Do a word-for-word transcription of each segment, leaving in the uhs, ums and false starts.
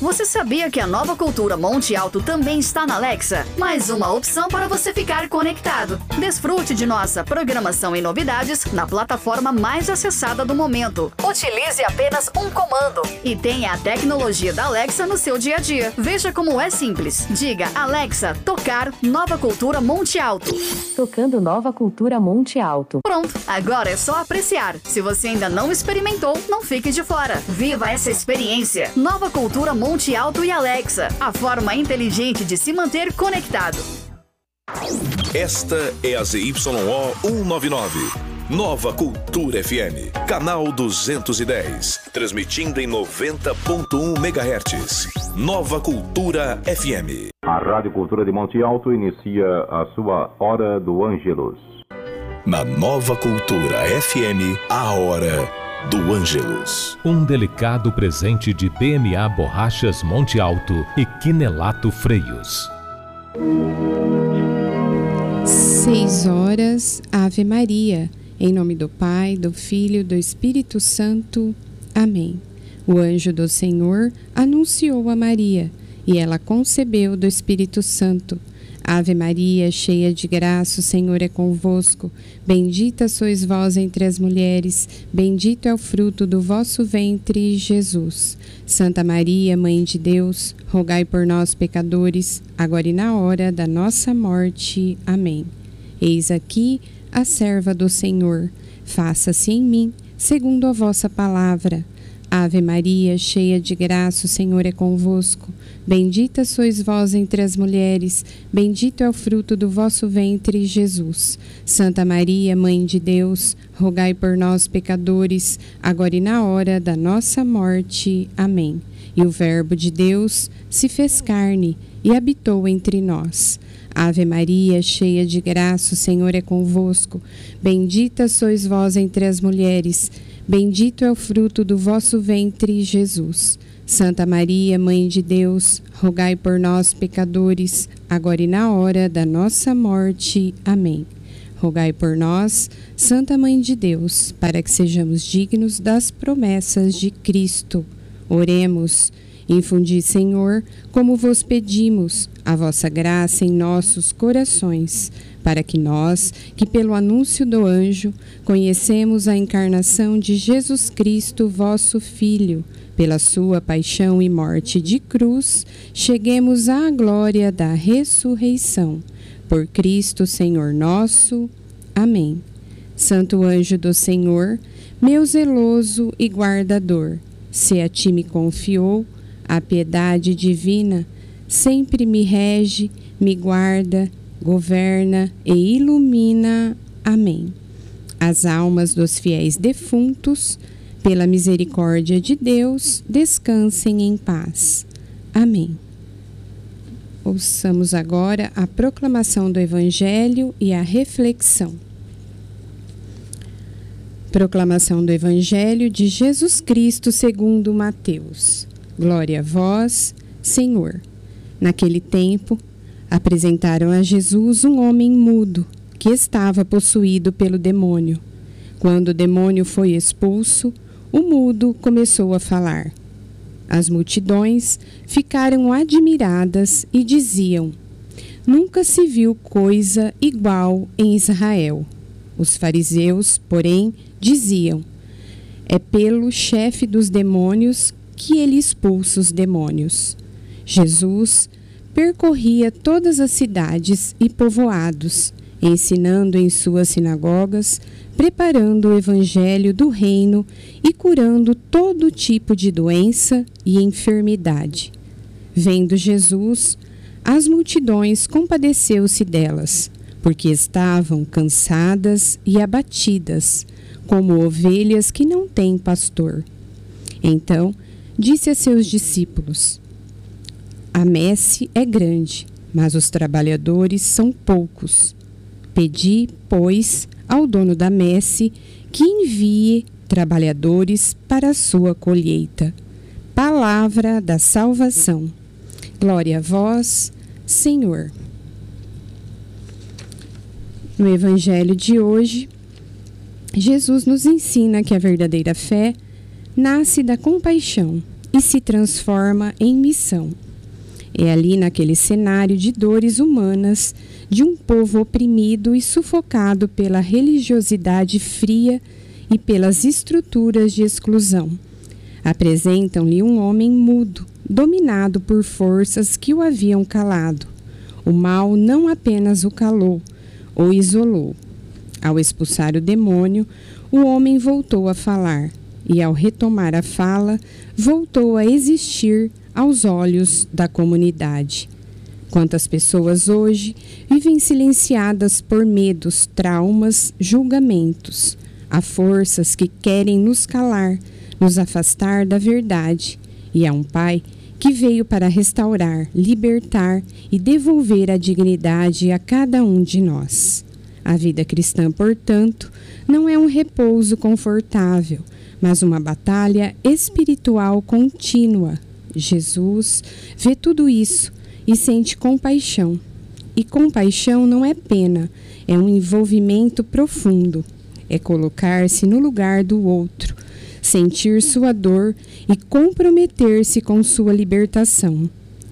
Você sabia que a Nova Cultura Monte Alto também está na Alexa? Mais uma opção para você ficar conectado. Desfrute de nossa programação e novidades na plataforma mais acessada do momento. Utilize apenas um comando e tenha a tecnologia da Alexa no seu dia a dia. Veja como é simples. Diga, Alexa, tocar Nova Cultura Monte Alto. Tocando Nova Cultura Monte Alto. Pronto, agora é só apreciar. Se você ainda não experimentou, não fique de fora. Viva essa experiência. Nova Cultura Monte Alto e Alexa, a forma inteligente de se manter conectado. Esta é a Z Y O cento e noventa e nove. Nova Cultura F M, canal duzentos e dez, transmitindo em noventa ponto um megahertz. Nova Cultura F M. A Rádio Cultura de Monte Alto inicia a sua Hora do Ângelus. Na Nova Cultura F M, a Hora do Ângelus. Um delicado presente de B M A Borrachas Monte Alto e Quinelato Freios. Seis horas, Ave Maria. Em nome do Pai, do Filho e do Espírito Santo. Amém. O anjo do Senhor anunciou a Maria, e ela concebeu do Espírito Santo. Ave Maria, cheia de graça, o Senhor é convosco. Bendita sois vós entre as mulheres, bendito é o fruto do vosso ventre, Jesus. Santa Maria, Mãe de Deus, rogai por nós, pecadores, agora e na hora da nossa morte. Amém. Eis aqui a serva do Senhor. Faça-se em mim, segundo a vossa palavra. Ave Maria, cheia de graça, o Senhor é convosco. Bendita sois vós entre as mulheres, bendito é o fruto do vosso ventre, Jesus. Santa Maria, Mãe de Deus, rogai por nós, pecadores, agora e na hora da nossa morte. Amém. E o Verbo de Deus se fez carne e habitou entre nós. Ave Maria, cheia de graça, o Senhor é convosco. Bendita sois vós entre as mulheres, bendito é o fruto do vosso ventre, Jesus. Santa Maria, Mãe de Deus, rogai por nós, pecadores, agora e na hora da nossa morte. Amém. Rogai por nós, Santa Mãe de Deus, para que sejamos dignos das promessas de Cristo. Oremos. Infundi, Senhor, como vos pedimos, a vossa graça em nossos corações, para que nós, que pelo anúncio do anjo, conhecemos a encarnação de Jesus Cristo, vosso Filho, pela sua paixão e morte de cruz, cheguemos à glória da ressurreição. Por Cristo, Senhor nosso. Amém. Santo anjo do Senhor, meu zeloso e guardador, se a ti me confiou a piedade divina, sempre me rege, me guarda, governa e ilumina. Amém. As almas dos fiéis defuntos, pela misericórdia de Deus, descansem em paz. Amém. Ouçamos agora a proclamação do Evangelho e a reflexão. Proclamação do Evangelho de Jesus Cristo segundo Mateus. Glória a vós, Senhor. Naquele tempo, apresentaram a Jesus um homem mudo, que estava possuído pelo demônio. Quando o demônio foi expulso, o mudo começou a falar. As multidões ficaram admiradas e diziam: nunca se viu coisa igual em Israel. Os fariseus, porém, diziam: é pelo chefe dos demônios que ele expulsa os demônios. Jesus percorria todas as cidades e povoados, ensinando em suas sinagogas, preparando o evangelho do reino e curando todo tipo de doença e enfermidade. Vendo Jesus, as multidões compadeceu-se delas, porque estavam cansadas e abatidas, como ovelhas que não têm pastor. Então, disse a seus discípulos: a messe é grande, mas os trabalhadores são poucos. Pedi, pois, ao dono da messe que envie trabalhadores para a sua colheita. Palavra da salvação. Glória a vós, Senhor. No Evangelho de hoje, Jesus nos ensina que a verdadeira fé nasce da compaixão e se transforma em missão. É ali naquele cenário de dores humanas, de um povo oprimido e sufocado pela religiosidade fria e pelas estruturas de exclusão. Apresentam-lhe um homem mudo, dominado por forças que o haviam calado. O mal não apenas o calou, o isolou. Ao expulsar o demônio, o homem voltou a falar, e ao retomar a fala, voltou a existir aos olhos da comunidade. Quantas pessoas hoje vivem silenciadas por medos, traumas, julgamentos. Há forças que querem nos calar, nos afastar da verdade. E há um Pai que veio para restaurar, libertar e devolver a dignidade a cada um de nós. A vida cristã, portanto, não é um repouso confortável, mas uma batalha espiritual contínua. Jesus vê tudo isso e sente compaixão. E compaixão não é pena, é um envolvimento profundo. É colocar-se no lugar do outro, sentir sua dor e comprometer-se com sua libertação.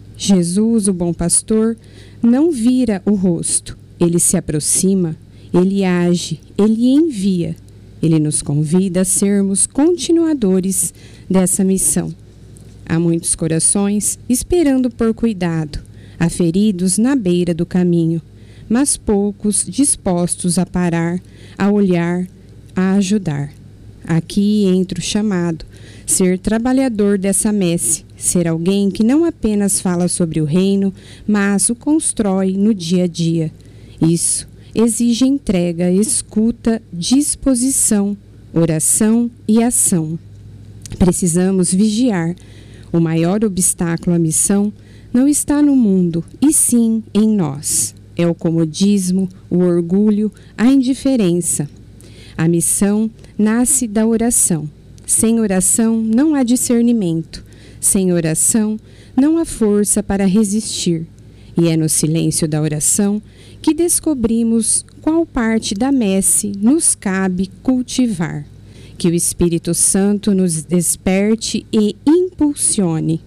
Jesus, o bom pastor, não vira o rosto. Ele se aproxima, ele age, ele envia. Ele nos convida a sermos continuadores dessa missão. Há muitos corações esperando por cuidado, aferidos na beira do caminho, mas poucos dispostos a parar, a olhar, a ajudar. Aqui entra o chamado, ser trabalhador dessa messe, ser alguém que não apenas fala sobre o reino, mas o constrói no dia a dia. Isso exige entrega, escuta, disposição, oração e ação. Precisamos vigiar. O maior obstáculo à missão não está no mundo, e sim em nós. É o comodismo, o orgulho, a indiferença. A missão nasce da oração. Sem oração não há discernimento. Sem oração não há força para resistir. E é no silêncio da oração que descobrimos qual parte da messe nos cabe cultivar. Que o Espírito Santo nos desperte e impulsione.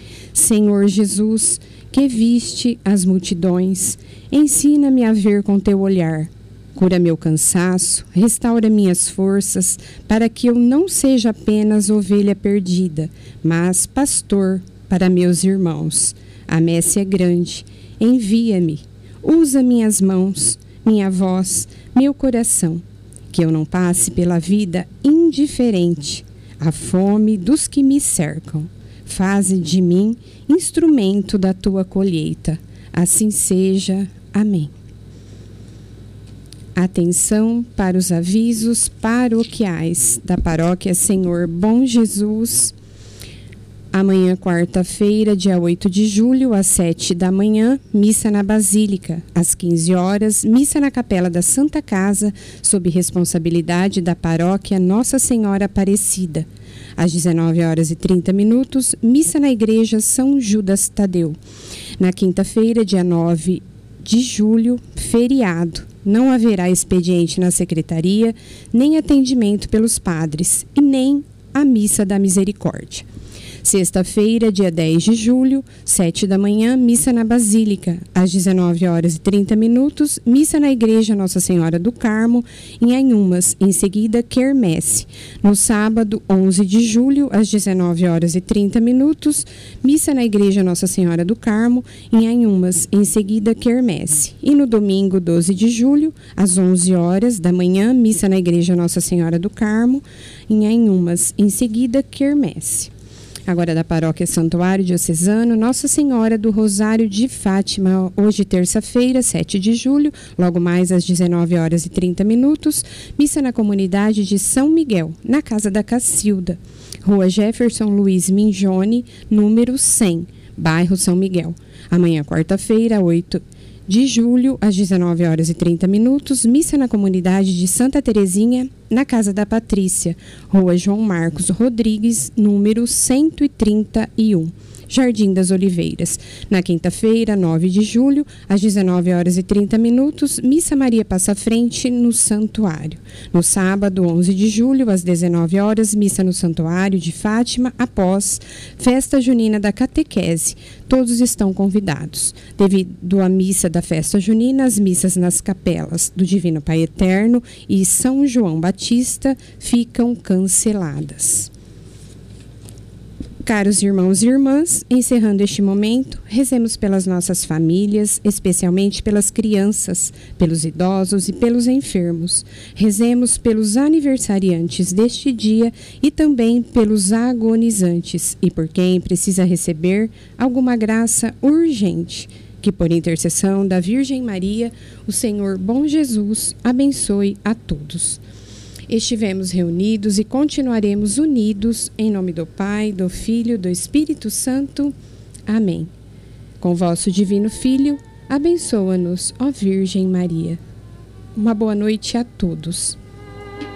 Senhor Jesus, que viste as multidões, ensina-me a ver com teu olhar. Cura meu cansaço, restaura minhas forças, para que eu não seja apenas ovelha perdida, mas pastor para meus irmãos. A messe é grande, envia-me, usa minhas mãos, minha voz, meu coração, que eu não passe pela vida indiferente, à fome dos que me cercam. Faze de mim instrumento da tua colheita. Assim seja. Amém. Atenção para os avisos paroquiais da Paróquia Senhor Bom Jesus. Amanhã, quarta-feira, dia oito de julho, às sete da manhã, missa na Basílica. Às quinze horas, missa na Capela da Santa Casa, sob responsabilidade da Paróquia Nossa Senhora Aparecida. Às dezenove horas e trinta minutos, missa na Igreja São Judas Tadeu. Na quinta-feira, dia nove de julho, feriado. Não haverá expediente na secretaria, nem atendimento pelos padres, e nem a Missa da Misericórdia. Sexta-feira, dia dez de julho, sete da manhã, missa na Basílica. Às dezenove horas e trinta minutos, missa na Igreja Nossa Senhora do Carmo, em Anhumas. Em seguida, quermesse. No sábado, onze de julho, às dezenove horas e trinta minutos, missa na Igreja Nossa Senhora do Carmo, em Anhumas. Em seguida, quermesse. E no domingo, doze de julho, às onze horas da manhã, missa na Igreja Nossa Senhora do Carmo, em Anhumas. Em seguida, quermesse. Agora da Paróquia Santuário Diocesano, Nossa Senhora do Rosário de Fátima, hoje terça-feira, sete de julho, logo mais às dezenove horas e trinta minutos, missa na comunidade de São Miguel, na Casa da Cacilda, Rua Jefferson Luiz Minjone, número cem, bairro São Miguel. Amanhã, quarta-feira, oito de julho, às dezenove horas e trinta minutos, missa na comunidade de Santa Terezinha, na Casa da Patrícia, Rua João Marcos Rodrigues, número cento e trinta e um. Jardim das Oliveiras. Na quinta-feira, nove de julho, às dezenove horas e trinta minutos, Missa Maria Passa Frente no Santuário. No sábado, onze de julho, às dezenove horas, missa no Santuário de Fátima, após Festa Junina da Catequese. Todos estão convidados. Devido à missa da Festa Junina, as missas nas capelas do Divino Pai Eterno e São João Batista ficam canceladas. Caros irmãos e irmãs, encerrando este momento, rezemos pelas nossas famílias, especialmente pelas crianças, pelos idosos e pelos enfermos. Rezemos pelos aniversariantes deste dia e também pelos agonizantes e por quem precisa receber alguma graça urgente. Que por intercessão da Virgem Maria, o Senhor Bom Jesus abençoe a todos. Estivemos reunidos e continuaremos unidos em nome do Pai, do Filho e do Espírito Santo. Amém. Com vosso divino Filho, abençoa-nos, ó Virgem Maria. Uma boa noite a todos.